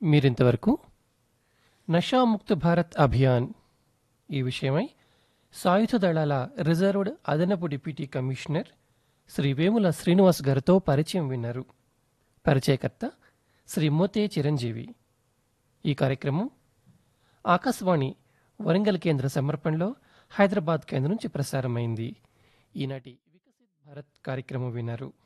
మీరింతవరకు నషాముక్త భారత్ అభియాన్ ఈ విషయమై సాయుధ దళాల రిజర్వ్డ్ అదనపు డిప్యూటీ కమిషనర్ శ్రీ వేముల శ్రీనివాస్ గారితో పరిచయం విన్నారు. పరిచయకర్త శ్రీ మోతే చిరంజీవి. ఈ కార్యక్రమం ఆకాశవాణి వరంగల్ కేంద్ర సమర్పణలో హైదరాబాద్ కేంద్రం నుంచి ప్రసారమైంది. ఈనాటి వికసిత్ భారత్ కార్యక్రమం విన్నారు.